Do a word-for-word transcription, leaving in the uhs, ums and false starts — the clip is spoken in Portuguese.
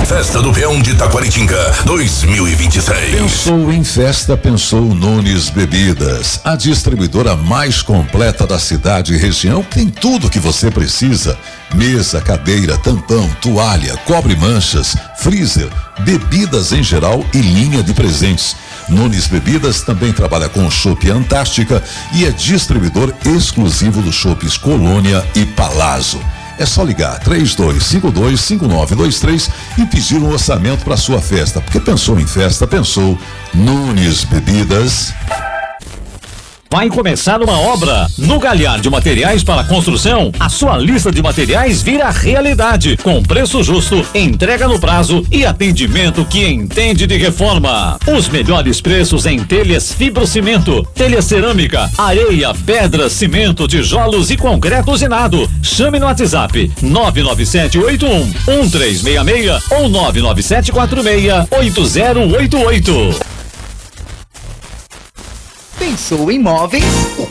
Festa do Peão de Taquaritinga dois mil e vinte e seis. Pensou em festa, pensou Nunes Bebidas, a distribuidora mais completa da cidade e região, que tem tudo que você precisa: mesa, cadeira, tampão, toalha, cobre manchas, freezer, bebidas em geral e linha de presentes. Nunes Bebidas também trabalha com chopp Antártica e é distribuidor exclusivo dos chopps Colônia e Palazzo. É só ligar três dois cinco dois, cinco nove dois três e pedir um orçamento para sua festa, porque pensou em festa, pensou Nunes Bebidas. Vai começar uma obra no Galhar de Materiais para Construção. A sua lista de materiais vira realidade, com preço justo, entrega no prazo e atendimento que entende de reforma. Os melhores preços em telhas fibrocimento, telha cerâmica, areia, pedra, cimento, tijolos e concreto usinado. Chame no WhatsApp nove nove sete oito um, um três seis seis ou nove nove sete quatro seis, oito zero oito oito. Pensou em móveis?